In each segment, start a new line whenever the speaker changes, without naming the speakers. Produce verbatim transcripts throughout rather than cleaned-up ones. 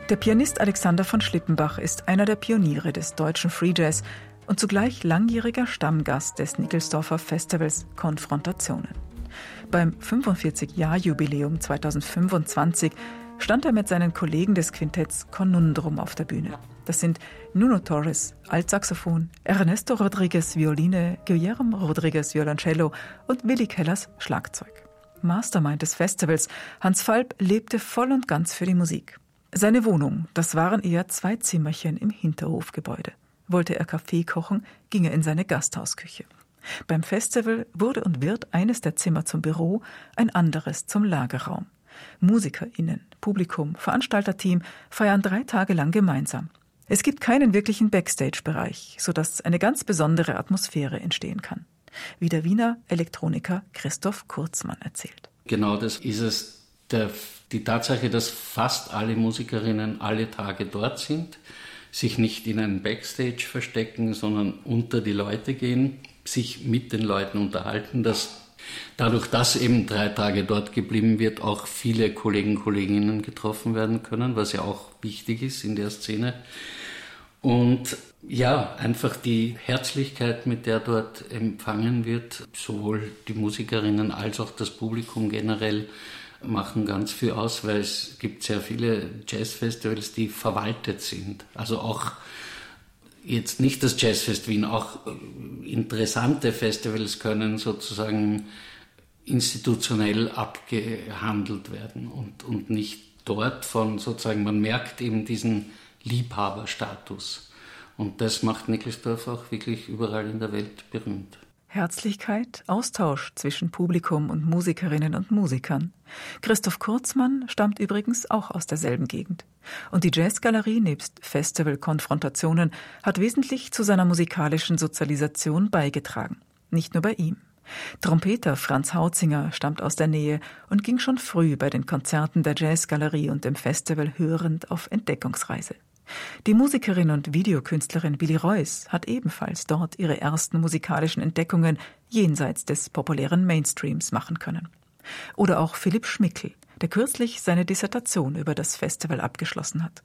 Der Pianist Alexander von Schlippenbach ist einer der Pioniere des deutschen Free Jazz und zugleich langjähriger Stammgast des Nickelsdorfer Festivals Konfrontationen. Beim fünfundvierzig-Jahr-Jubiläum zweitausendfünfundzwanzig stand er mit seinen Kollegen des Quintetts Conundrum auf der Bühne. Das sind Nuno Torres, Altsaxophon, Ernesto Rodriguez, Violine, Guillermo Rodriguez, Violoncello und Willi Kellers, Schlagzeug. Mastermind des Festivals, Hans Falb, lebte voll und ganz für die Musik. Seine Wohnung, das waren eher zwei Zimmerchen im Hinterhofgebäude. Wollte er Kaffee kochen, ging er in seine Gasthausküche. Beim Festival wurde und wird eines der Zimmer zum Büro, ein anderes zum Lagerraum. MusikerInnen, Publikum, Veranstalterteam feiern drei Tage lang gemeinsam. Es gibt keinen wirklichen Backstage-Bereich, sodass eine ganz besondere Atmosphäre entstehen kann. Wie der Wiener Elektroniker Christoph Kurzmann erzählt.
Genau das ist es. Der, die Tatsache, dass fast alle Musikerinnen alle Tage dort sind, sich nicht in einen Backstage verstecken, sondern unter die Leute gehen, sich mit den Leuten unterhalten, dass dadurch, dass eben drei Tage dort geblieben wird, auch viele Kollegen und Kolleginnen getroffen werden können, was ja auch wichtig ist in der Szene. Und ja, einfach die Herzlichkeit, mit der dort empfangen wird, sowohl die Musikerinnen als auch das Publikum generell, machen ganz viel aus, weil es gibt sehr viele Jazzfestivals, die verwaltet sind. Also auch jetzt nicht das Jazzfest Wien, auch interessante Festivals können sozusagen institutionell abgehandelt werden und, und nicht dort von sozusagen, man merkt eben diesen Liebhaberstatus. Und das macht Nickelsdorf auch wirklich überall in der Welt berühmt.
Herzlichkeit, Austausch zwischen Publikum und Musikerinnen und Musikern. Christoph Kurzmann stammt übrigens auch aus derselben Gegend. Und die Jazzgalerie nebst Festival-Konfrontationen hat wesentlich zu seiner musikalischen Sozialisation beigetragen. Nicht nur bei ihm. Trompeter Franz Hautzinger stammt aus der Nähe und ging schon früh bei den Konzerten der Jazzgalerie und dem Festival hörend auf Entdeckungsreise. Die Musikerin und Videokünstlerin Billy Reuss hat ebenfalls dort ihre ersten musikalischen Entdeckungen jenseits des populären Mainstreams machen können. Oder auch Philipp Schmickel, der kürzlich seine Dissertation über das Festival abgeschlossen hat.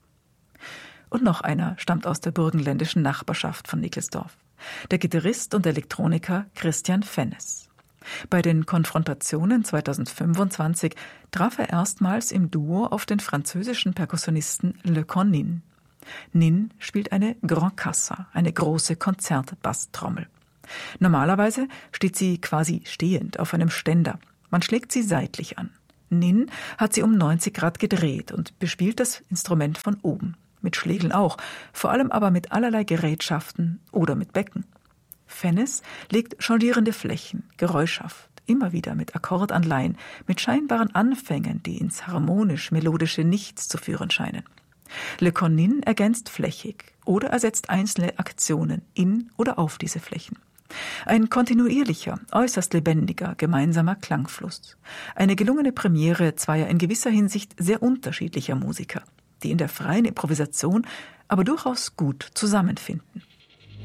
Und noch einer stammt aus der burgenländischen Nachbarschaft von Nickelsdorf, der Gitarrist und Elektroniker Christian Fennes. Bei den Konfrontationen zweitausendfünfundzwanzig traf er erstmals im Duo auf den französischen Perkussionisten Le Connin. Nin spielt eine Grand Cassa, eine große Konzertbasstrommel. Normalerweise steht sie quasi stehend auf einem Ständer. Man schlägt sie seitlich an. Nin hat sie um neunzig Grad gedreht und bespielt das Instrument von oben. Mit Schlägeln auch, vor allem aber mit allerlei Gerätschaften oder mit Becken. Fennes legt jonglierende Flächen, geräuschhaft, immer wieder mit Akkordanleihen, mit scheinbaren Anfängen, die ins harmonisch-melodische Nichts zu führen scheinen. Le Connin ergänzt flächig oder ersetzt einzelne Aktionen in oder auf diese Flächen. Ein kontinuierlicher, äußerst lebendiger, gemeinsamer Klangfluss. Eine gelungene Premiere zweier in gewisser Hinsicht sehr unterschiedlicher Musiker, die in der freien Improvisation aber durchaus gut zusammenfinden.